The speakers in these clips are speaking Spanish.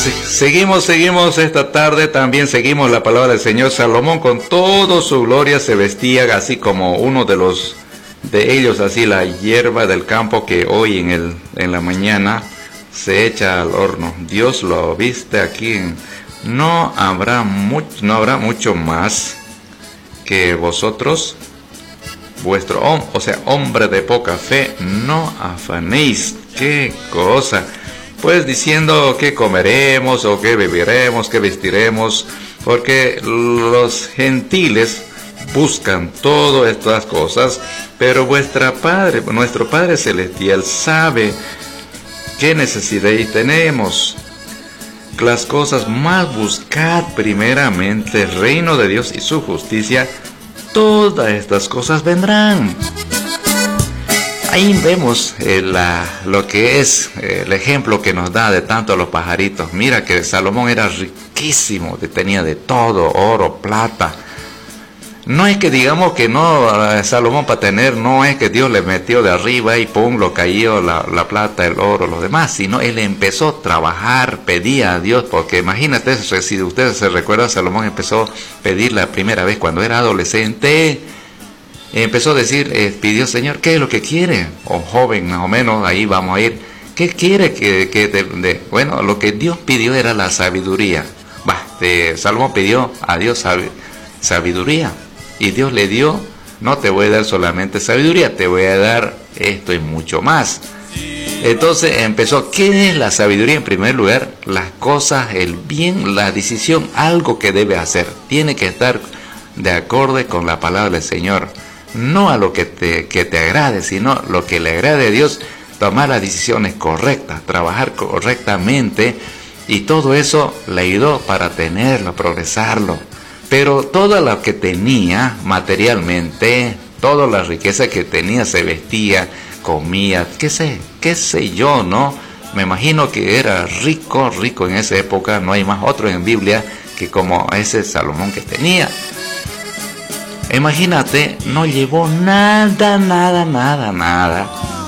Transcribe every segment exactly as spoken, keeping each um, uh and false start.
Seguimos, seguimos esta tarde, también seguimos la palabra del Señor. Salomón con toda su gloria se vestía así como uno de los de ellos, así la hierba del campo que hoy en el en la mañana se echa al horno. Dios lo viste aquí. En, no habrá mucho, no habrá mucho más que vosotros, vuestro, o sea, hombre de poca fe, no afanéis. Qué cosa. Pues diciendo qué comeremos o qué beberemos, qué vestiremos, porque los gentiles buscan todas estas cosas, pero vuestra Padre, nuestro Padre Celestial sabe qué necesidad tenemos. Las cosas más, buscad primeramente el reino de Dios y su justicia, todas estas cosas vendrán. Ahí vemos eh, la, lo que es eh, el ejemplo que nos da de tanto a los pajaritos. Mira que Salomón era riquísimo, tenía de todo, oro, plata. No es que digamos que no, Salomón para tener, no es que Dios le metió de arriba y pum, lo cayó la, la plata, el oro, los demás, sino él empezó a trabajar, pedía a Dios, porque imagínate, si ustedes se recuerdan, Salomón empezó a pedir la primera vez cuando era adolescente. Empezó a decir, eh, pidió, Señor, ¿qué es lo que quiere? O joven, más o menos, ahí vamos a ir. ¿Qué quiere que, que de, de? Bueno, lo que Dios pidió era la sabiduría. Bah, de, Salomón pidió a Dios sab, sabiduría. Y Dios le dio, no te voy a dar solamente sabiduría, te voy a dar esto y mucho más. Entonces empezó, ¿qué es la sabiduría? En primer lugar, las cosas, el bien, la decisión, algo que debe hacer. Tiene que estar de acorde con la palabra del Señor. No a lo que te, que te agrade, sino lo que le agrade a Dios, tomar las decisiones correctas, trabajar correctamente, y todo eso le ayudó para tenerlo, progresarlo. Pero todo lo que tenía materialmente, toda la riqueza que tenía, se vestía, comía, qué sé, qué sé yo, ¿no? Me imagino que era rico, rico en esa época, no hay más otro en Biblia que como ese Salomón que tenía. Imagínate, no llevó nada, nada, nada, nada.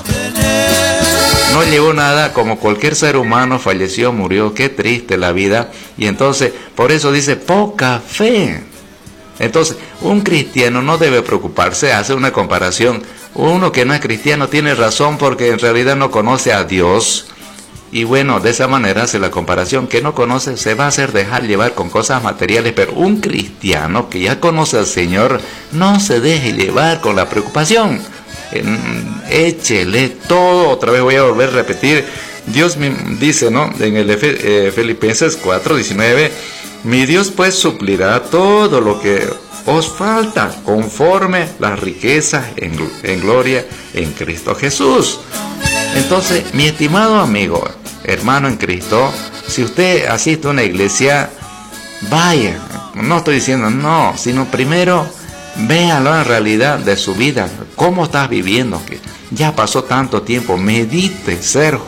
No llevó nada, como cualquier ser humano, falleció, murió, qué triste la vida. Y entonces, por eso dice, poca fe. Entonces, un cristiano no debe preocuparse, hace una comparación. Uno que no es cristiano tiene razón porque en realidad no conoce a Dios. Y bueno, de esa manera hace la comparación, que no conoce, se va a hacer dejar llevar con cosas materiales, pero un cristiano que ya conoce al Señor, no se deje llevar con la preocupación. Échele todo, otra vez voy a volver a repetir, Dios dice, ¿no? En el eh, Filipenses cuatro diecinueve, mi Dios pues suplirá todo lo que os falta, conforme las riquezas en, en gloria en Cristo Jesús. Entonces, mi estimado amigo, hermano en Cristo, si usted asiste a una iglesia, vaya, no estoy diciendo no, sino primero véalo en realidad de su vida, cómo estás viviendo, que ya pasó tanto tiempo, medite ser